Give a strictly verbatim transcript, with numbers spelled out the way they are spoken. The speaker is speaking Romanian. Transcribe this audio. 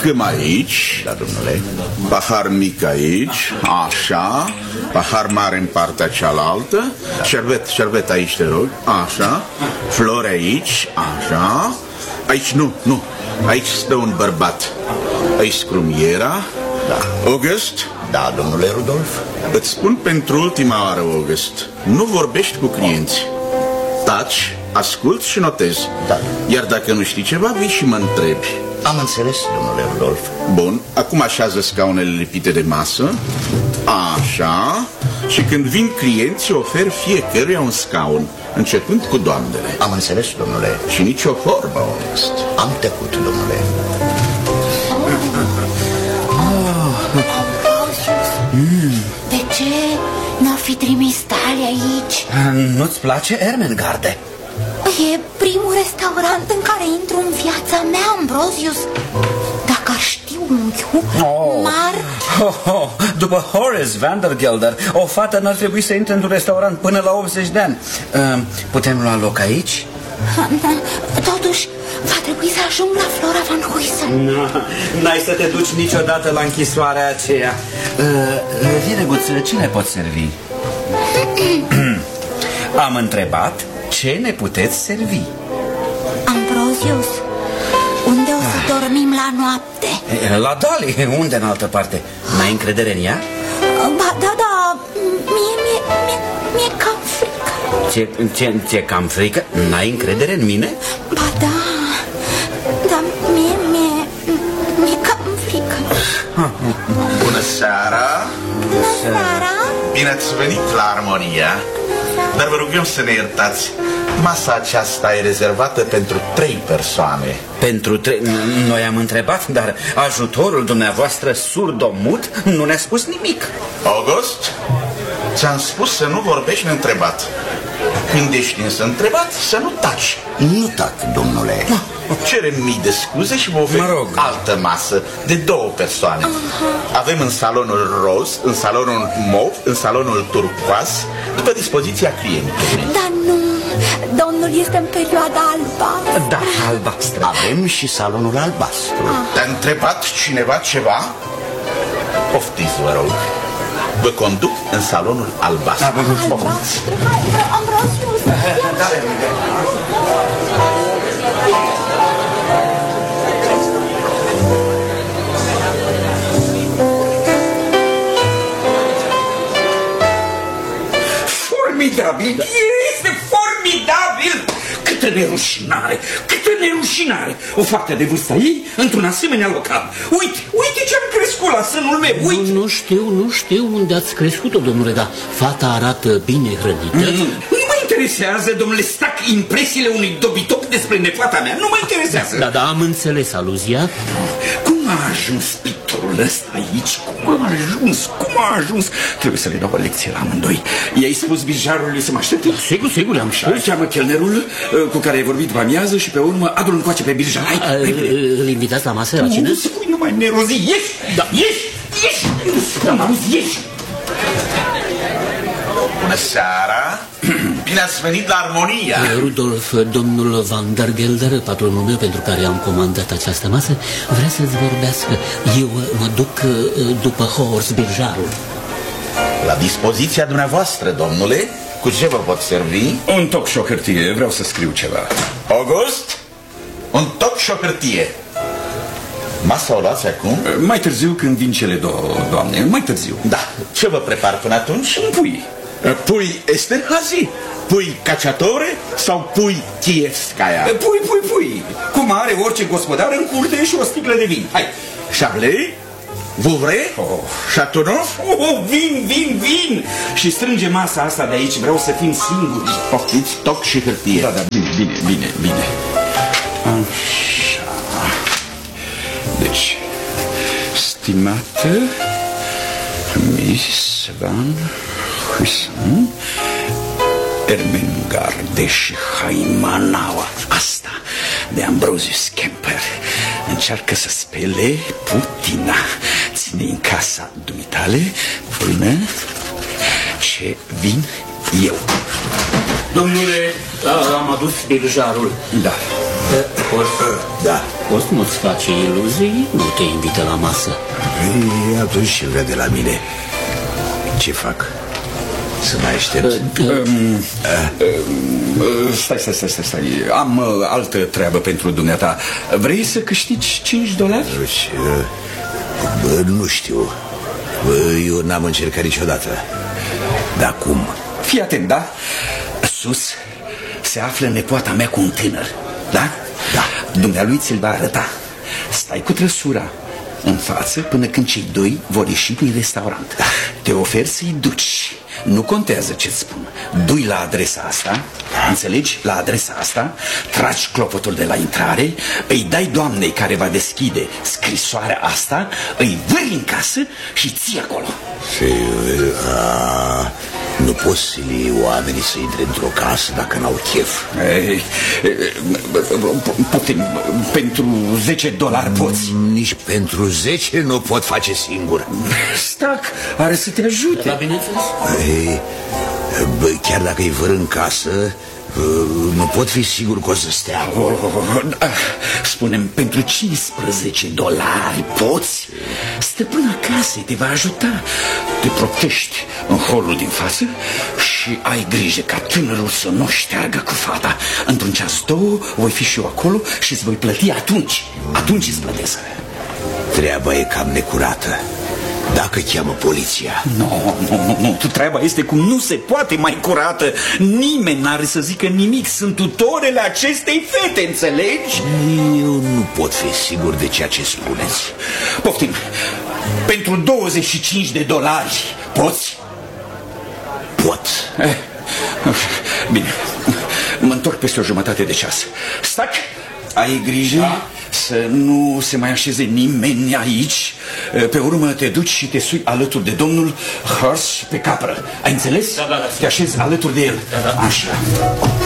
Căm aici. Da, domnule. Pahar mic aici. Așa. Pahar mare în partea cealaltă. Da. Șerbet, șerbet aici, te rog. Așa. Flori aici. Așa. Aici nu, nu. Aici stă un bărbat. Aici scrumiera. Da. August? Da, domnule Rudolf. Îți spun pentru ultima oară, August, nu vorbești cu clienți. Taci, asculți și notezi. Da. Iar dacă nu știi ceva, vii și mă întrebi. Am înțeles, domnule Rudolf. Bun, acum așează scaunele lipite de masă. Așa. Și când vin clienți, ofer fiecăruia un scaun, începând cu doamnele. Am înțeles, domnule. Și nicio vorbă, August. Am tăcut, domnule. Mm. De ce n-a fi trimis tale aici? Nu-ți place Ermengarde? E primul restaurant în care intru în viața mea, Ambrosius. Dacă ar ști unchiul, oh. m-ar... Oh, oh. După Horace Vandergelder, o fată n-ar trebui să intre într-un restaurant până la optzeci de ani. uh, Putem lua loc aici? Totuși, va trebui să ajung la Flora Van Huysen. No, n-ai să te duci niciodată la închisoarea aceea. uh, Vineguț, ce ne poți servi? Am întrebat ce ne puteți servi. Ambrosius, unde o să dormim la noapte? La Dali, unde în altă parte? N-ai încredere în ea? Ba, da, da, mie, mie, mie, mie cam frică. Ție, ție, ție cam frică? N-ai încredere în mine? Ba da, dar mie, mie, mie cam frică. Bună seara. Bună seara. Bine ați venit la Armonia. Dar vă rugăm să ne iertați. Masa aceasta e rezervată pentru trei persoane. Pentru trei? Noi am întrebat, dar ajutorul dumneavoastră surdomut nu ne-a spus nimic. August, ți-am spus să nu vorbești neîntrebat. Când ești însă întrebat, să nu taci. Nu tac, domnule. Cerem mii de scuze și vă oferim mă rog. altă masă de două persoane. uh-huh. Avem în salonul roz, în salonul mov, în salonul turcoaz, după dispoziția clientului. Dar nu, domnul este în perioada albastră. Da, albastră. Avem și salonul albastru. ah. Te-a întrebat cineva ceva? Poftiți, vă rog. Vă conduc în salonul albastru. Albastru, hai, Ambrosius. Formidabil, este formidabil! Câtă nerușinare, câtă nerușinare! O fată de vârsta ei într-un asemenea local. Uite, uite ce-am crescut la sânul meu, uite! Nu, nu știu, nu știu unde ați crescut-o, domnule, dar fata arată bine hrănită. Mm, nu mă interesează, domnule Stac, impresiile unui dobitoc despre nepoata mea. Nu mă interesează. Da, da, am înțeles aluzia. Cum a ajuns pictorul ăsta aici? Cum a ajuns? Cum a ajuns? Trebuie să le dau o lecție la amândoi. I-ai spus bijarului să mă aștepte? Sigur, sigur, le-am spus. Îl cheamă chelnerul cu care ai vorbit amiază și pe urmă adu-l încoace pe birjar. Hai, hai, îl invitați la masă la cină? Nu spui numai nerozii. Ieși! Da. Ieși! Ieși! Nu auzi, ieși! Bună seara. Bine ați venit la Armonia. Rudolf, domnul Vandergelder, patronul meu pentru care am comandat această masă, vrea să-ți vorbească. Eu mă duc după Horst, birjarul. La dispoziția dumneavoastră, domnule. Cu ce vă pot servi? Un toc și o hârtie, vreau să scriu ceva. August, un toc și o hârtie. Masa o luați acum? Mai târziu când vin cele două doamne, mai târziu. Da, ce vă prepar până atunci? Un pui. Pui Esterhazy? Pui Cacciatore sau pui Kievskaya? Pui, pui, pui. Cum are orice gospodar în curte și o sticlă de vin. Hai. Chablis? Vouvray? Oh. Chateauneuf? Oh, vin, vin, vin. Și strânge masa asta de aici, vreau să fim singuri. Poftiți, toc și hârtie. Da, da, bine, bine, bine, bine. Așa. Deci, stimată Miss Van Huysen, Ermengarde și Haimanaua, asta de Ambrosius Kemper, încearcă să spele Putina. Ține în casa dumitale până ce vin eu. Domnule, am adus birjarul. Da. Horst, Da. cost nu-ți face iluzii, nu te invită la masă. Ei, atunci ce vrea de la mine? Ce fac? Să mai aștept? Um, uh, stai, stai, stai, stai, stai. Am uh, altă treabă pentru dumneata. Vrei să câștigi cinci dolari? Bă, nu știu. Bă, eu n-am încercat niciodată. Dar cum? Fii atent, da? Sus se află nepoata mea cu un tânăr. Da? Da. Dumnealui ți-l va arăta. Stai cu trăsura în față până când cei doi vor ieși din restaurant. Te oferi să-i duci. Nu contează ce-ți spun. Du-i la adresa asta, înțelegi? La adresa asta, tragi clopotul de la intrare, îi dai doamnei care va deschide scrisoarea asta, îi vâri în casă și ții acolo. Și, a, nu poți sili oamenii să intre într-o casă dacă n-au chef. Ei, putem, pentru zece dolari poți. Nici pentru zece nu pot face singur. Stac, are să te ajute. Da, bineînțeles. Ei, bă, chiar dacă îi văr în casă, nu pot fi sigur că o să stea acolo. Spune-mi, pentru cincisprezece dolari poți? Stăpâna casei te va ajuta. Te proptești în holul din față și ai grijă ca tânărul să nu șteargă cu fata. Într-un ceas, două, voi fi și eu acolo și îți voi plăti atunci. Atunci îți plătesc. Treaba e cam necurată. Dacă cheamă poliția. Nu, nu, nu, nu, treaba este cum nu se poate mai curată. Nimeni n-are să zică nimic. Sunt tutorele acestei fete, înțelegi? Eu nu pot fi sigur de ceea ce spuneți. Poftim, pentru douăzeci și cinci de dolari poți? Pot. Eh, bine, mă întorc peste o jumătate de ceas. Stac, ai grijă, da, să nu se mai așeze nimeni aici. Pe urmă te duci și te sui alături de domnul Hurst pe capră. Ai înțeles? Da, da, da. Te așezi alături de el. Da, da. Așa.